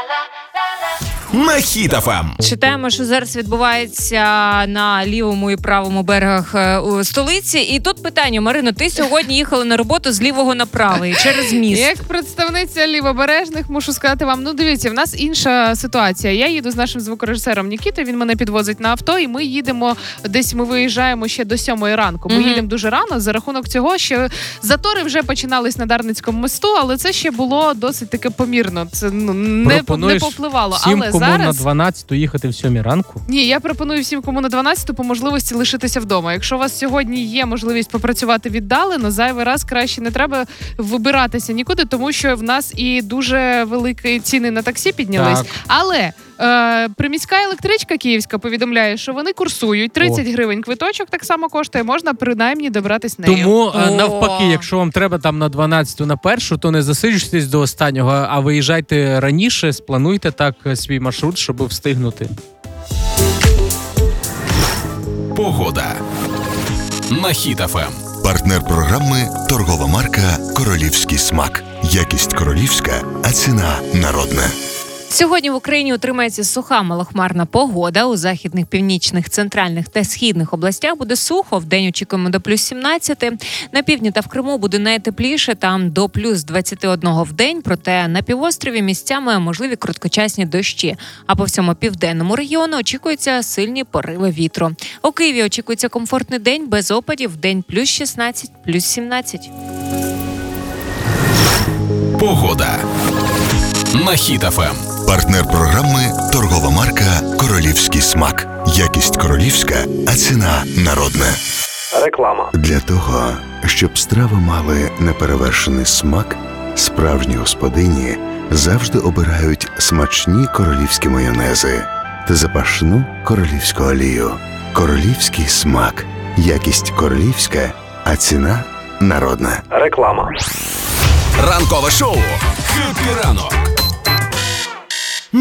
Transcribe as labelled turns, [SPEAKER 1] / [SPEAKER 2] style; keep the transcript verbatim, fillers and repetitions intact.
[SPEAKER 1] На Хіт еф ем.
[SPEAKER 2] Читаємо, що зараз відбувається на лівому і правому берегах у столиці. І тут питання, Марино, ти сьогодні їхала на роботу з лівого на правий через міст.
[SPEAKER 3] Як представниця лівобережних, мушу сказати вам, ну дивіться, в нас інша ситуація. Я їду з нашим звукорежисером Нікітою, він мене підвозить на авто, і ми їдемо, десь ми виїжджаємо ще до сьомої ранку. Ми mm-hmm. їдемо дуже рано, за рахунок цього, що затори вже починались на Дарницькому мосту, але це ще було досить таки помірно. Це ну, не, не повпливало.
[SPEAKER 4] Всім,
[SPEAKER 3] але
[SPEAKER 4] кому
[SPEAKER 3] зараз...
[SPEAKER 4] на дванадцяту їхати в сьомій ранку?
[SPEAKER 3] Ні, я пропоную всім, кому на дванадцяту, по можливості лишитися вдома. Якщо у вас сьогодні є можливість попрацювати віддалено, зайвий раз краще не треба вибиратися нікуди, тому що в нас і дуже великі ціни на таксі піднялись. Так. Але е, приміська електричка київська повідомляє, що вони курсують. тридцять гривень квиточок так само коштує, можна принаймні добратись нею.
[SPEAKER 4] Тому О. навпаки, якщо вам треба там на дванадцяту, на першу, то не засиджуйтесь до останнього, а виїжджайте раніше, сплануйте так свій маршрут, щоб встигнути.
[SPEAKER 1] Погода на Хіт еф ем.
[SPEAKER 5] Партнер програми – торгова марка «Королівський смак». Якість королівська, а ціна народна.
[SPEAKER 2] Сьогодні в Україні утримається суха малохмарна погода. У західних, північних, центральних та східних областях буде сухо. Вдень очікуємо до плюс сімнадцять. На півдні та в Криму буде найтепліше, там до плюс двадцять один в день. Проте на півострові місцями можливі короткочасні дощі. А по всьому південному регіону очікуються сильні пориви вітру. У Києві очікується комфортний день без опадів. Вдень плюс шістнадцять, плюс сімнадцять.
[SPEAKER 1] Погода на Хіт еф ем.
[SPEAKER 5] Партнер програми – торгова марка «Королівський смак». Якість королівська, а ціна народна.
[SPEAKER 6] Реклама.
[SPEAKER 5] Для того, щоб страви мали неперевершений смак, справжні господині завжди обирають смачні королівські майонези та запашну королівську олію. Королівський смак. Якість королівська, а ціна народна.
[SPEAKER 6] Реклама.
[SPEAKER 1] Ранкове шоу «Хеппі ранок»